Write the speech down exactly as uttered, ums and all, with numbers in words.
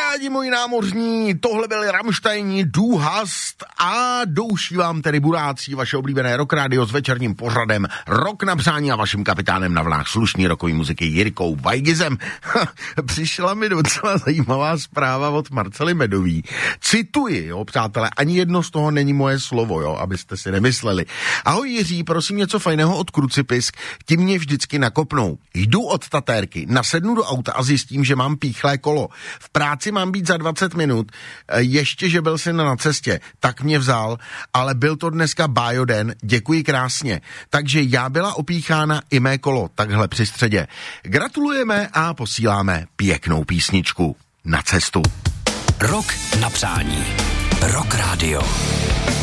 Kamarádi moji námořní, tohle byli Rammsteini, Du hast a douší vám tedy burácí vaše oblíbené Rock Radio s večerním pořadem Rock na přání a vaším kapitánem na vlnách slušný rokový muziky Jirkou Weigizem. Přišla mi docela zajímavá zpráva od Marcely Medový. Cituji, jo, přátelé, ani jedno z toho není moje slovo, jo, abyste si nemysleli. Ahoj Jiří, prosím něco fajného od Krucipisk, ti mě vždycky nakopnou. Jdu od Tatérky, nasednu do auta a zjistím, že mám píchlé kolo. V práci mám být za dvacet minut, ještě, že byl syn na cestě, tak mě vzal, ale byl to dneska bájoden, děkuji krásně. Takže já byla opíchána i mé kolo, takhle při středě. Gratulujeme a posíláme pěknou písničku na cestu. Rock na přání. Rock Radio.